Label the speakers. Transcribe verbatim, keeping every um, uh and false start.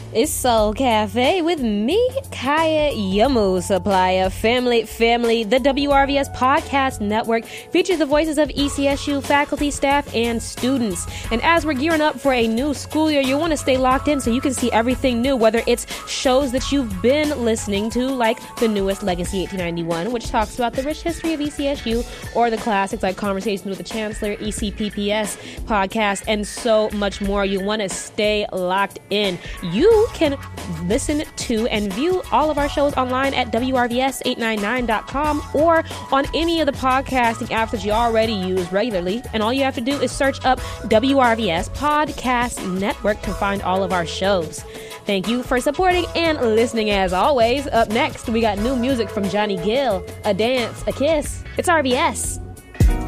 Speaker 1: It's Soul Cafe with me, Kaya Yamu Supplier. Family, family, the W R V S Podcast Network features the voices of E C S U faculty, staff, and students. And as we're gearing up for a new school year, you want to stay locked in so you can see everything new, whether it's shows that you've been listening to, like the newest Legacy eighteen ninety-one, which talks about the rich history of E C S U, or the classics like Conversations with the Chancellor, E C P P S podcast, and so much more. You want to stay locked in. You can listen to and view all of our shows online at W R V S eight ninety-nine dot com or on any of the podcasting apps that you already use regularly. And all you have to do is search up W R V S Podcast Network to find all of our shows. Thank you for supporting and listening as always. Up next, we got new music from Johnny Gill, A Dance, A Kiss. It's R V S.